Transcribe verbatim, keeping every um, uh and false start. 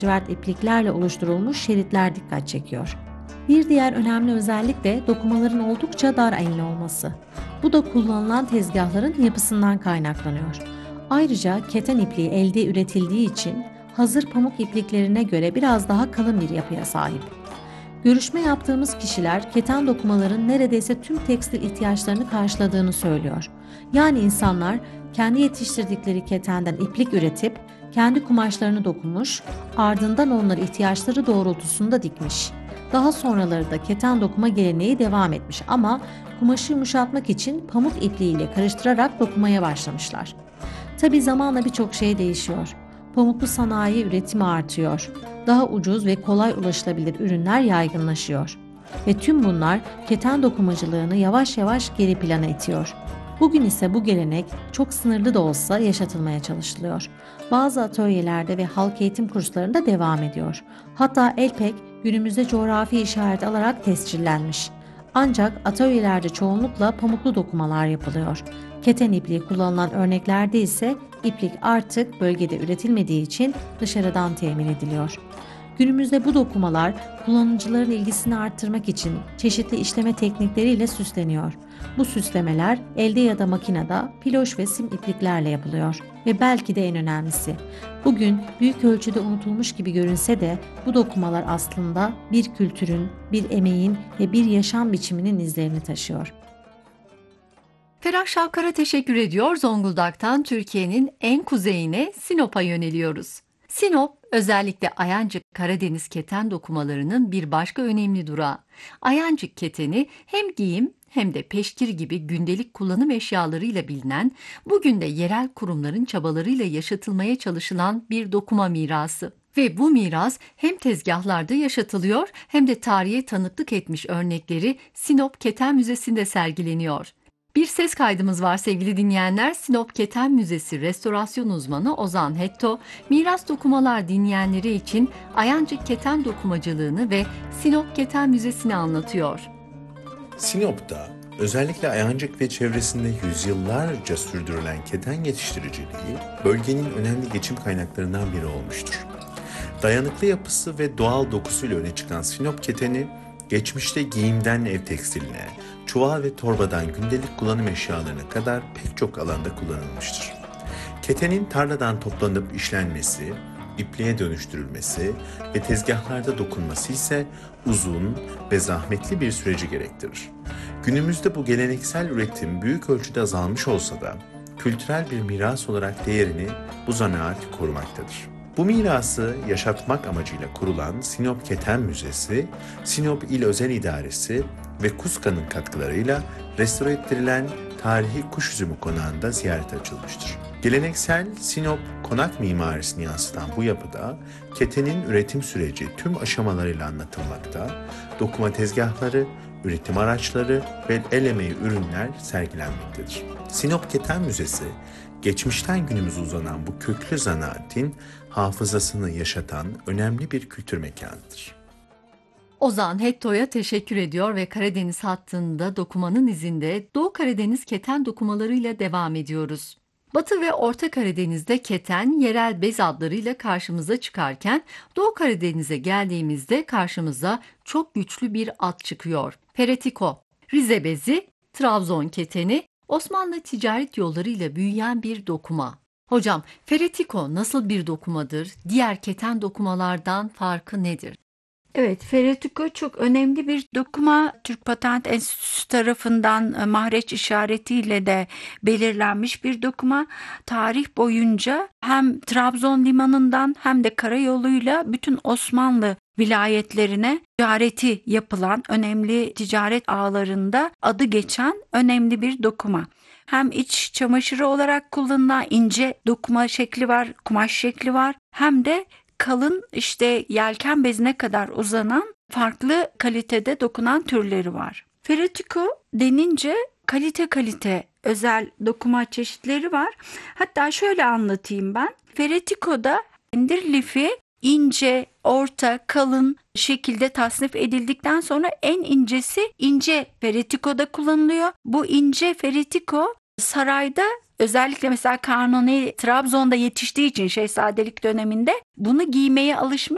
lacivert ipliklerle oluşturulmuş şeritler dikkat çekiyor. Bir diğer önemli özellik de dokumaların oldukça dar enli olması. Bu da kullanılan tezgahların yapısından kaynaklanıyor. Ayrıca keten ipliği elde üretildiği için hazır pamuk ipliklerine göre biraz daha kalın bir yapıya sahip. Görüşme yaptığımız kişiler keten dokumaların neredeyse tüm tekstil ihtiyaçlarını karşıladığını söylüyor. Yani insanlar kendi yetiştirdikleri ketenden iplik üretip kendi kumaşlarını dokumuş, ardından onları ihtiyaçları doğrultusunda dikmiş. Daha sonraları da keten dokuma geleneği devam etmiş ama kumaşı yumuşatmak için pamuk ipliğiyle karıştırarak dokumaya başlamışlar. Tabii zamanla birçok şey değişiyor. Pamuklu sanayi üretimi artıyor. Daha ucuz ve kolay ulaşılabilir ürünler yaygınlaşıyor. Ve tüm bunlar keten dokumacılığını yavaş yavaş geri plana itiyor. Bugün ise bu gelenek çok sınırlı da olsa yaşatılmaya çalışılıyor. Bazı atölyelerde ve halk eğitim kurslarında devam ediyor. Hatta elpek günümüzde coğrafi işaret alarak tescillenmiş. Ancak atölyelerde çoğunlukla pamuklu dokumalar yapılıyor. Keten ipliği kullanılan örneklerde ise iplik artık bölgede üretilmediği için dışarıdan temin ediliyor. Günümüzde bu dokumalar kullanıcıların ilgisini arttırmak için çeşitli işleme teknikleriyle süsleniyor. Bu süslemeler elde ya da makinede piloş ve sim ipliklerle yapılıyor. Ve belki de en önemlisi, bugün büyük ölçüde unutulmuş gibi görünse de bu dokumalar aslında bir kültürün, bir emeğin ve bir yaşam biçiminin izlerini taşıyor. Ferah Şavkar'a teşekkür ediyor. Zonguldak'tan Türkiye'nin en kuzeyine Sinop'a yöneliyoruz. Sinop, özellikle Ayancık Karadeniz keten dokumalarının bir başka önemli durağı. Ayancık keteni hem giyim hem de peşkir gibi gündelik kullanım eşyalarıyla bilinen, bugün de yerel kurumların çabalarıyla yaşatılmaya çalışılan bir dokuma mirası. Ve bu miras hem tezgahlarda yaşatılıyor hem de tarihe tanıklık etmiş örnekleri Sinop Keten Müzesi'nde sergileniyor. Bir ses kaydımız var sevgili dinleyenler. Sinop Keten Müzesi restorasyon uzmanı Ozan Hetto, miras dokumalar dinleyenleri için Ayancık keten dokumacılığını ve Sinop Keten Müzesi'ni anlatıyor. Sinop'ta özellikle Ayancık ve çevresinde yüzyıllarca sürdürülen keten yetiştiriciliği bölgenin önemli geçim kaynaklarından biri olmuştur. Dayanıklı yapısı ve doğal dokusuyla öne çıkan Sinop keteni, geçmişte giyimden ev tekstiline, çuval ve torbadan gündelik kullanım eşyalarına kadar pek çok alanda kullanılmıştır. Ketenin tarladan toplanıp işlenmesi, ipliğe dönüştürülmesi ve tezgahlarda dokunması ise uzun ve zahmetli bir süreci gerektirir. Günümüzde bu geleneksel üretim büyük ölçüde azalmış olsa da kültürel bir miras olarak değerini bu zanaat korumaktadır. Bu mirası yaşatmak amacıyla kurulan Sinop Keten Müzesi, Sinop İl Özel İdaresi ve KUSKA'nın katkılarıyla restore ettirilen tarihi kuş üzümü konağında ziyarete açılmıştır. Geleneksel Sinop konak mimarisini yansıtan bu yapıda ketenin üretim süreci tüm aşamalarıyla anlatılmakta, dokuma tezgahları, üretim araçları ve el emeği ürünler sergilenmektedir. Sinop Keten Müzesi, geçmişten günümüze uzanan bu köklü zanaatin hafızasını yaşatan önemli bir kültür mekanıdır. Ozan Hetto'ya teşekkür ediyor ve Karadeniz hattında dokumanın izinde Doğu Karadeniz keten dokumalarıyla devam ediyoruz. Batı ve Orta Karadeniz'de keten yerel bez adlarıyla karşımıza çıkarken Doğu Karadeniz'e geldiğimizde karşımıza çok güçlü bir ad çıkıyor. Feretiko, Rize bezi, Trabzon keteni, Osmanlı ticaret yollarıyla büyüyen bir dokuma. Hocam, feretiko nasıl bir dokumadır? Diğer keten dokumalardan farkı nedir? Evet, feretiko çok önemli bir dokuma. Türk Patent Enstitüsü tarafından e, mahreç işaretiyle de belirlenmiş bir dokuma. Tarih boyunca hem Trabzon limanından hem de karayoluyla bütün Osmanlı vilayetlerine ticareti yapılan önemli ticaret ağlarında adı geçen önemli bir dokuma. Hem iç çamaşırı olarak kullanılan ince dokuma şekli var, kumaş şekli var. Hem de kalın işte yelken bezine kadar uzanan farklı kalitede dokunan türleri var. Feretiko denince kalite kalite özel dokuma çeşitleri var. Hatta şöyle anlatayım ben. Feretiko'da indir lifi ince, orta, kalın şekilde tasnif edildikten sonra en incesi ince feretikoda kullanılıyor. Bu ince feretiko sarayda özellikle mesela Kanuni Trabzon'da yetiştiği için Şehzadelik döneminde bunu giymeye alışmış